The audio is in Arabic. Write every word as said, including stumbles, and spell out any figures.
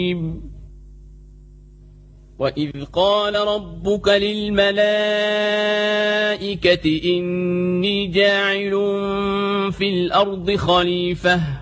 وإذ قال ربك للملائكة إني جاعل في الأرض خليفة